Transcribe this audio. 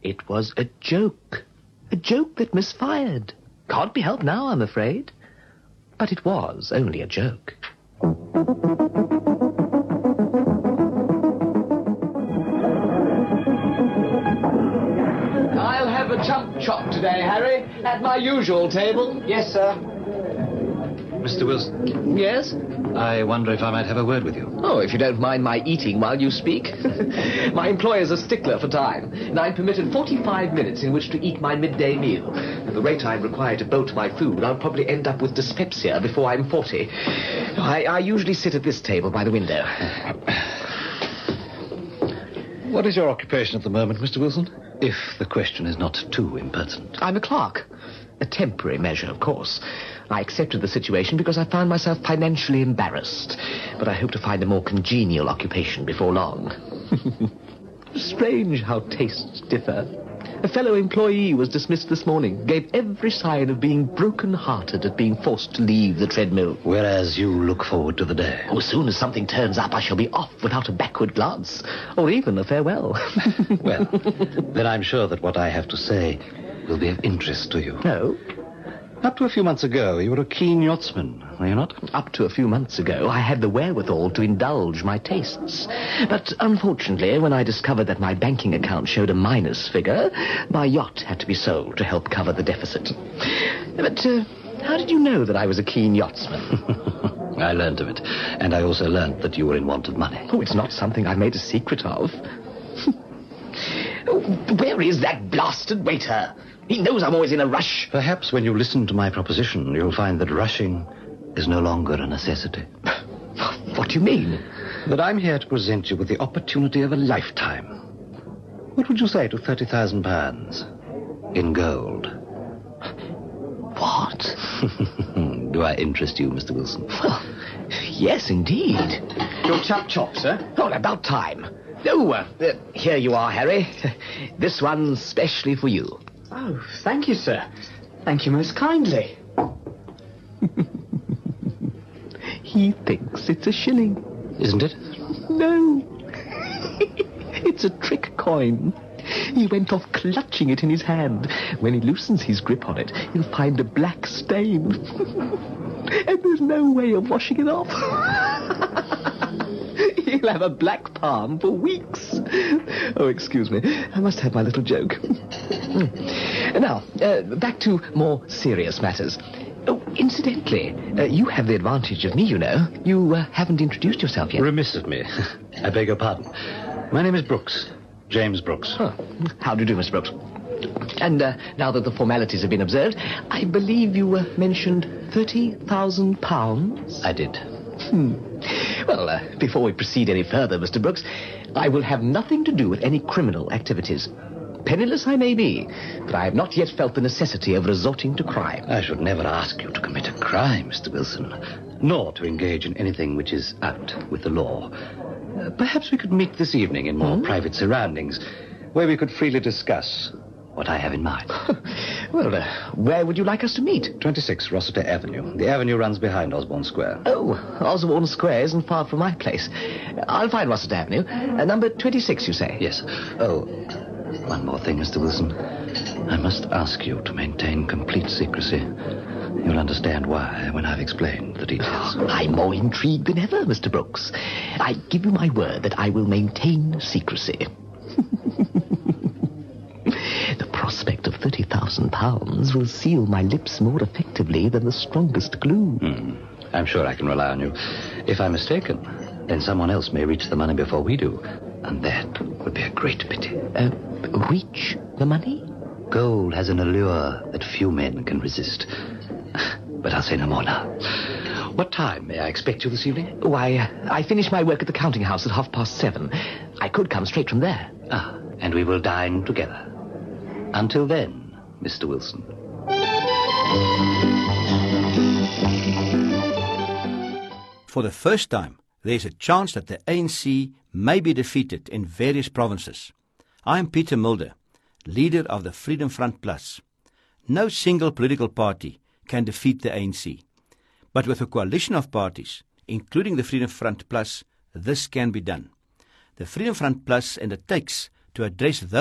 It was a joke. A joke that misfired. Can't be helped now, I'm afraid. But it was only a joke. I'll have a chump chop today, Harry, at my usual table. Yes, sir. Mr. Wilson. Yes? I wonder if I might have a word with you. Oh, if you don't mind my eating while you speak. My employer's a stickler for time, and I'm permitted 45 minutes in which to eat my midday meal. At the rate I'm required to bolt my food, I'll probably end up with dyspepsia before I'm 40. I usually sit at this table by the window. What is your occupation at the moment, Mr. Wilson? If the question is not too impertinent. I'm a clerk. A temporary measure, of course. I accepted the situation because I found myself financially embarrassed. But I hope to find a more congenial occupation before long. Strange how tastes differ. A fellow employee was dismissed this morning, gave every sign of being broken-hearted at being forced to leave the treadmill. Whereas you look forward to the day. Oh, as soon as something turns up, I shall be off without a backward glance, or even a farewell. Well, then I'm sure that what I have to say will be of interest to you. No. Up to a few months ago, you were a keen yachtsman, were you not? Up to a few months ago, I had the wherewithal to indulge my tastes. But unfortunately, when I discovered that my banking account showed a minus figure, my yacht had to be sold to help cover the deficit. But how did you know that I was a keen yachtsman? I learned of it, and I also learned that you were in want of money. Oh, it's not something I made a secret of. Where is that blasted waiter? He knows I'm always in a rush. Perhaps when you listen to my proposition, you'll find that rushing is no longer a necessity. What do you mean? That I'm here to present you with the opportunity of a lifetime. What would you say to £30,000 in gold? What? Do I interest you, Mr. Wilson? Well, yes, indeed. Your chap chop, sir? Oh, about time. Oh, here you are, Harry. This one's specially for you. Oh, thank you, sir. Thank you most kindly. He thinks it's a shilling. Isn't it? No. It's a trick coin. He went off clutching it in his hand. When he loosens his grip on it, he'll find a black stain. And there's no way of washing it off. He'll have a black palm for weeks. Oh, excuse me. I must have my little joke. Now, back to more serious matters. Oh, incidentally, you have the advantage of me, you know. You haven't introduced yourself yet. Remiss of me. I beg your pardon. My name is Brooks. James Brooks. Huh. How do you do, Mr. Brooks? And now that the formalities have been observed, I believe you mentioned £30,000? I did. Well, before we proceed any further, Mr. Brooks, I will have nothing to do with any criminal activities. Penniless I may be, but I have not yet felt the necessity of resorting to crime. I should never ask you to commit a crime, Mr. Wilson, nor to engage in anything which is out with the law. Perhaps we could meet this evening in more private surroundings, where we could freely discuss what I have in mind. Well, where would you like us to meet? 26 Rossiter Avenue. The avenue runs behind Osborne Square. Oh, Osborne Square isn't far from my place. I'll find Rossiter Avenue. Number 26, you say? Yes. Oh, one more thing, Mr. Wilson. I must ask you to maintain complete secrecy. You'll understand why when I've explained the details. I'm more intrigued than ever, Mr. Brooks. I give you my word that I will maintain secrecy. The prospect of £30,000 will seal my lips more effectively than the strongest glue. I'm sure I can rely on you. If I'm mistaken, then someone else may reach the money before we do, and that would be a great pity. Reach the money? Gold has an allure that few men can resist. But I'll say no more now. What time may I expect you this evening? Oh, I finish my work at the counting house at 7:30. I could come straight from there. And we will dine together. Until then, Mr. Wilson. For the first time, there's a chance that the ANC may be defeated in various provinces. I am Peter Mulder, leader of the Freedom Front Plus. No single political party can defeat the ANC. But with a coalition of parties, including the Freedom Front Plus, this can be done. The Freedom Front Plus undertakes to address those